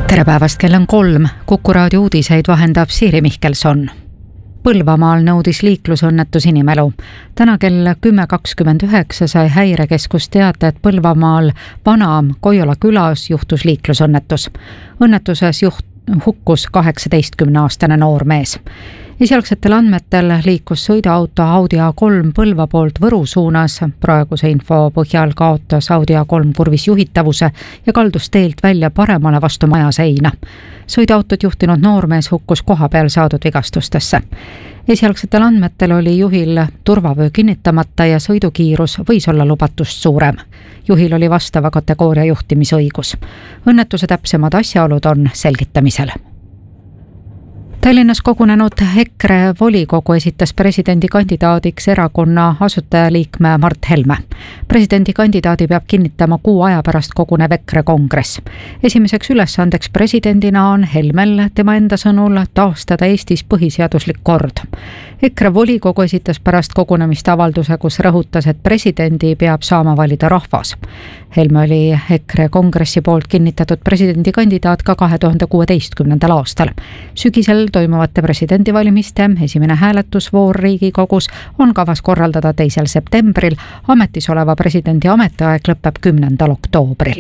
Tere päevast, kell on 3. Kuku raadio uudiseid vahendab Siiri Mihkelson. Põlvamaal nõudis liiklusõnnetus inimelu. Täna kell 10.29 sai häirekeskus teada, et Põlvamaal Vana Koiola külas juhtus liiklusõnnetus. Õnnetuses hukkus 18-aastane noormees. Esialgsetel andmetel liikus sõiduauto Audi A3 Põlva poolt Võru suunas. Praeguse info põhjal kaotas Audi A3 kurvis juhitavuse ja kaldus teelt välja paremale vastu maja seina. Sõiduautot juhtinud noormees hukkus kohapeal saadud vigastustesse. Esialgsetel andmetel oli juhil turvavöö kinnitamata ja sõidukiirus võis olla lubatust suurem. Juhil oli vastava kategooria juhtimisõigus. Õnnetuse täpsemad asjaolud on selgitamisel. Tallinnas kogunenud EKRE volikogu esitas presidendikandidaadiks erakonna asutajaliikme Mart Helme. Presidendikandidaadi peab kinnitama 6 aja pärast kogunev EKRE kongress. Esimeseks ülesandeks presidendina on Helmel tema enda sõnul taastada Eestis põhiseaduslik kord. EKRE volikogu esitas pärast kogunemist avalduse, kus rõhutas, et presidendi peab saama valida rahvas. Helme oli EKRE kongressi poolt kinnitatud presidendikandidaat ka 2016. aastal. Sügisel toimuvate presidendivalimiste esimene hääletusvoor Riigikogus on kavas korraldada 2. septembril. Ametis oleva presidendi ametiaeg lõpeb 10. oktoobril.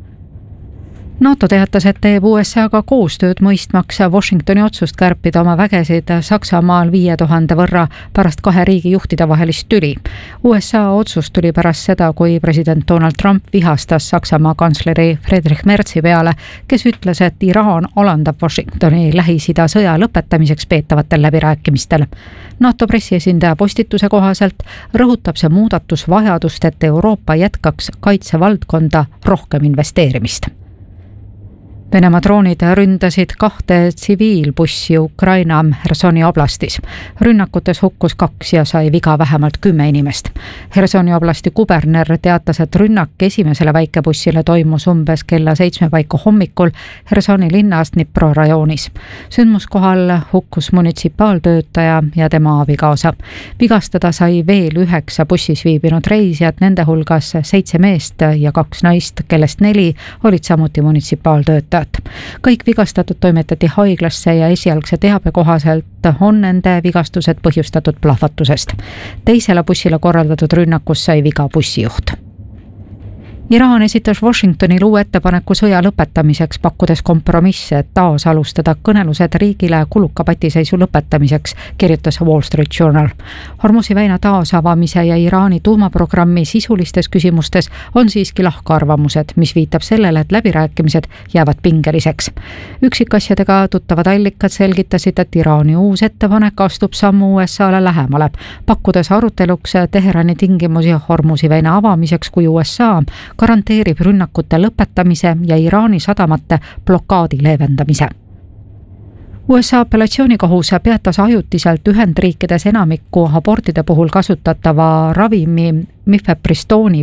NATO teatas, et teeb USA-ga koostööd mõistmaks Washingtoni otsust kärpida oma vägesid Saksamaal 5000 võrra pärast 2 riigi juhtide vahelist tüli. USA otsus tuli pärast seda, kui president Donald Trump vihastas Saksamaa kantsleri Friedrich Merzi peale, kes ütles, et Iraan alandab Washingtoni Lähis-Ida sõja lõpetamiseks peetavatel läbirääkimistel. NATO pressiesindaja postituse kohaselt rõhutab see muudatus vajadust, et Euroopa jätkaks kaitsevaldkonda rohkem investeerimist. Venemaa droonid ründasid 2 tsiviilbussi Ukraina Hersoni oblastis. Rünnakutes hukkus 2 ja sai viga vähemalt 10 inimest. Hersoni oblasti kuberner teatas, et rünnak esimesele väikebussile toimus umbes kella 7 paiku hommikul Hersoni linnas Dnipro rajoonis. Sündmuskohal hukkus munitsipaaltöötaja ja tema abikaasa. Vigastada sai veel 9 bussis viibinud reisijad, nende hulgas 7 meest ja 2 naist, kellest 4 olid samuti munitsipaaltöötajad. Kõik vigastatud toimetati haiglasse ja esialgse teabe kohaselt on nende vigastused põhjustatud plahvatusest. Teisele bussile korraldatud rünnakus sai viga bussijuht. Iraan esitas Washingtonil uue ettepaneku sõja lõpetamiseks, pakkudes kompromisse, et taas alustada kõnelused riigile kuluka patiseisu lõpetamiseks, kirjutas Wall Street Journal. Hormuzi väina taasavamise ja Iraani tuumaprogrammi sisulistes küsimustes on siiski lahkarvamused, mis viitab sellele, et läbirääkimised jäävad pingeliseks. Üksikasjadega tuttavad allikad selgitasid, et Iraani uus ettepanek astub sammu USA-le lähemale, pakkudes aruteluks Teherani tingimusi Hormuzi väina avamiseks, kui USA garanteerib rünnakute lõpetamise ja Iraani sadamate blokaadi leevendamise. USA apellatsioonikohus peatas ajutiselt Ühendriikides enamiku abortide puhul kasutatava ravimi mifepristoni